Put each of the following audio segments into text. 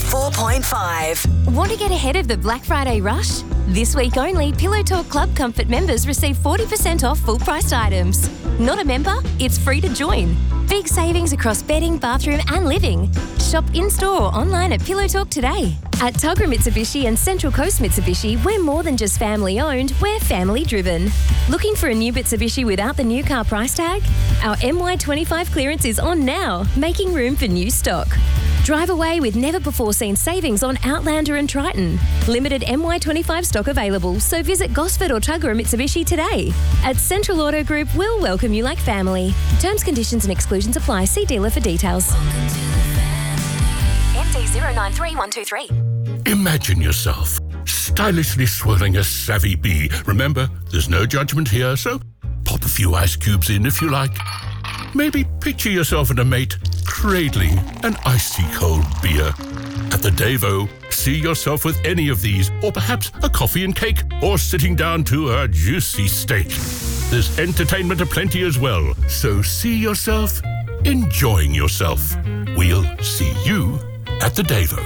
104.5. Want to get ahead of the Black Friday rush? This week only, Pillow Talk Club Comfort members receive 40% off full-priced items. Not a member? It's free to join. Big savings across bedding, bathroom and living. Shop in-store or online at Pillow Talk today. At Tuggerah Mitsubishi and Central Coast Mitsubishi, we're more than just family-owned, we're family-driven. Looking for a new Mitsubishi without the new car price tag? Our MY25 clearance is on now, making room for new stock. Drive away with never-before-seen savings on Outlander and Triton. Limited MY25 stock available, so visit Gosford or Tuggerah Mitsubishi today. At Central Auto Group, we'll welcome you like family. Terms, conditions and exclusions apply. See dealer for details. MD 093123. Imagine yourself stylishly swirling a savvy bee. Remember, there's no judgment here, so pop a few ice cubes in if you like. Maybe picture yourself and a mate cradling an icy cold beer. At the Davo, see yourself with any of these, or perhaps a coffee and cake, or sitting down to a juicy steak. There's entertainment aplenty as well, so see yourself enjoying yourself. We'll see you at the Davo.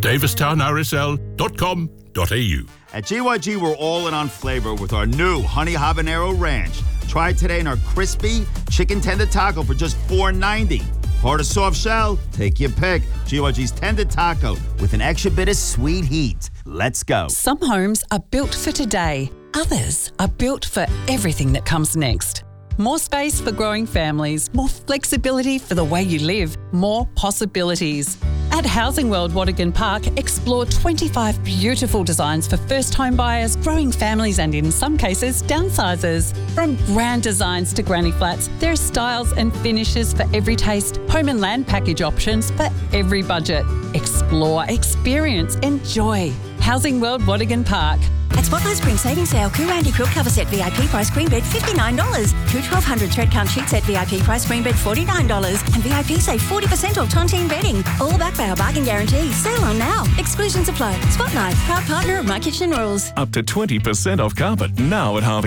DavistownRSL.com.au. At GYG, we're all in on flavor with our new Honey Habanero Ranch. Try it today in our crispy chicken tender taco for just $4.90. Hard or soft shell? Take your pick. GYG's tender taco with an extra bit of sweet heat. Let's go. Some homes are built for today. Others are built for everything that comes next. More space for growing families, more flexibility for the way you live, more possibilities. At Housing World Watergan Park, explore 25 beautiful designs for first home buyers, growing families and, in some cases, downsizers. From grand designs to granny flats, there are styles and finishes for every taste, home and land package options for every budget. Explore, experience, enjoy. Housing World Watergan Park. At Spotlight Spring Savings Sale, Coo Randy Quilt Cover Set VIP price queen bed $59. Coo 1200 thread count sheet set VIP price queen bed $49. And VIP save 40% off tontine bedding. All backed by our bargain guarantee. Sale on now. Exclusions apply. Spotlight, proud partner of My Kitchen Rules. Up to 20% off carpet now at Harvey.